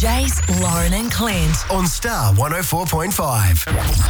Jace, Lauren and Clint. On Star 104.5.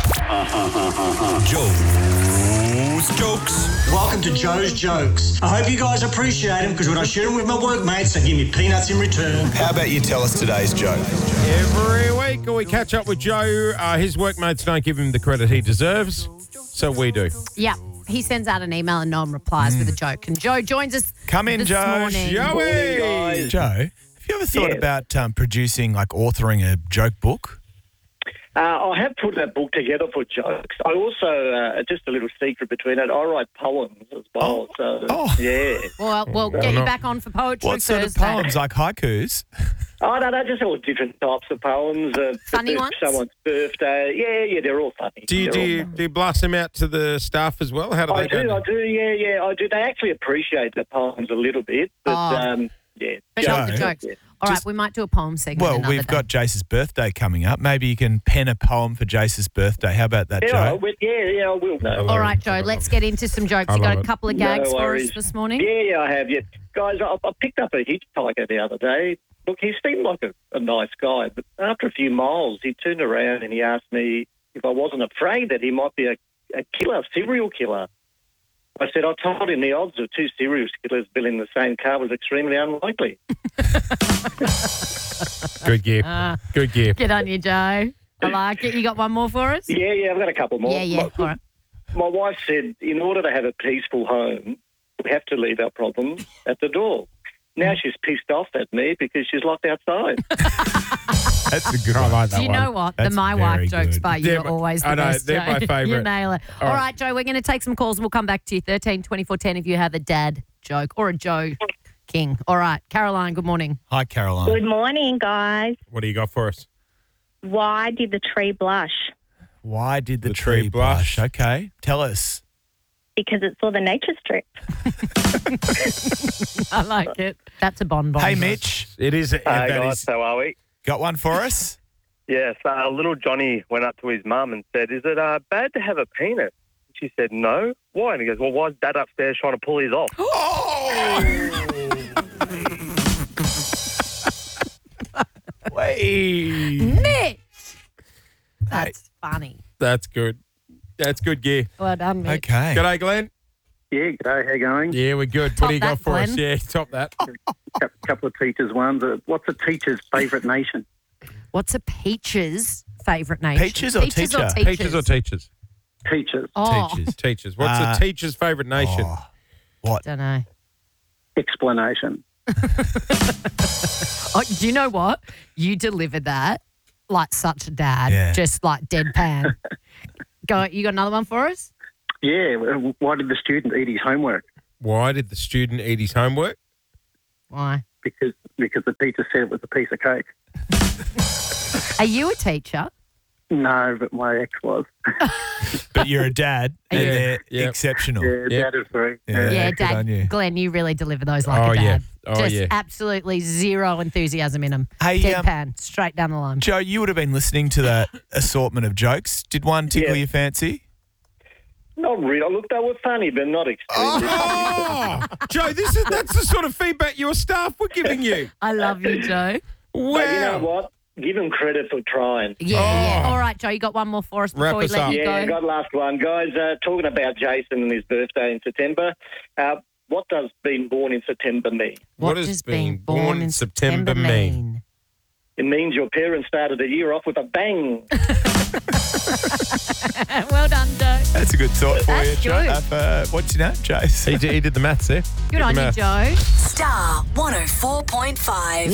Joe's Jokes. Welcome to Joe's Jokes. I hope you guys appreciate them because when I share them with my workmates, they give me peanuts in return. How about you tell us today's joke? Every week we catch up with Joe. His workmates don't give him the credit he deserves, so we do. Yeah. He sends out an email and no one replies with a joke. And Joe joins us Come in, this Joe. morning. Joey! Joe, have you ever thought about producing, authoring a joke book? I have put that book together for jokes. I also, just a little secret between it, I write poems as well. Yeah. Well, get you back on for poetry What sort of Thursday. poems? Like haikus? Oh, no, just all different types of poems. Funny ones? Someone's birthday. Yeah, they're all funny. Do you blast them out to the staff as well? How do I they go? I do, yeah, I do. They actually appreciate the poems a little bit, but, yeah. But not the Joe, jokes. All right, we might do a poem segment Well, another we've day. got Jace's birthday coming up. Maybe you can pen a poem for Jace's birthday. How about that, Joe? I will. No. All right, Joe, let's get into some jokes. You got a couple of gags for us worries. this morning? Yeah, I have. Yeah. Guys, I picked up a hitchhiker the other day. Look, he seemed like a nice guy, but after a few miles, he turned around and he asked me if I wasn't afraid that he might be a serial killer. I said, I told him the odds of two serial killers being in the same car was extremely unlikely. Good gear. Good gear. Good on you, Joe. I like it. You got one more for us? Yeah, I've got a couple more. Yeah. All right. My wife said, in order to have a peaceful home, we have to leave our problems at the door. Now she's pissed off at me because she's locked outside. That's a good I one. like that Do you one. know what? That's the My very Wife jokes good. by you are always the I know, best, they're Joe. my favourite. You nail it. All right, Joe, we're going to take some calls and we'll come back to you. 13 24 10 if you have a dad joke or a Joe King. All right, Caroline, good morning. Hi, Caroline. Good morning, guys. What do you got for us? Why did the tree blush? Why did the tree tree blush? blush? Okay, tell us. Because it saw the nature strip. I like it. That's a bonbon. Hey, Mitch, It is. Hey that guys, is- how are we? got one for us? Yes, little Johnny went up to his mum and said, is it bad to have a penis? She said, no. Why? And he goes, well, why is Dad upstairs trying to pull his off? Wait. Mitch! That's funny. That's good. That's good gear. Well done, Mitch. Okay. G'day, Glenn. Yeah, g'day, how you going? Yeah, we're good. Top What do you got that, for us? Glenn. Yeah, top that. Couple of teachers' ones. What's a teacher's favourite nation? What's a peach's favourite nation? Peaches or teacher? Teachers or teachers? Teachers. Oh, Teachers. Teachers. What's a teacher's favourite nation? Oh, what? don't know. Explanation. Oh, do you know what? You delivered that like such a dad, Yeah. just like deadpan. You got another one for us? Yeah, why did the student eat his homework? Why did the student eat his homework? Why? Because the teacher said it was a piece of cake. Are you a teacher? No, but my ex was. But you're a dad, and Yeah, they're yeah. exceptional. Yeah, Yep. Dad is very. Yeah, good on you. Dad. Glenn, you really deliver those like Oh, a dad. yeah. Oh, Just yeah. absolutely zero enthusiasm in them. Hey, Deadpan, straight down the line. Joe, you would have been listening to that assortment of jokes. Did one tickle Yeah. your fancy? Not really. Look, they were funny, but not extremely Oh, Joe, that's the sort of feedback your staff were giving you. I love you, Joe. Wow. But you know what? Give them credit for trying. Yeah. All right, Joe, you got one more for us Wrap before we us let up. you Yeah, go. got last one. Guys, talking about Jason and his birthday in September, what does being born in September mean? What does being born in September mean? It means your parents started the year off with a bang. Well done, Joe. That's a good thought for That's you, Joe. What's your name, Jace? He did the maths there. Good on you, Joe. Star 104.5.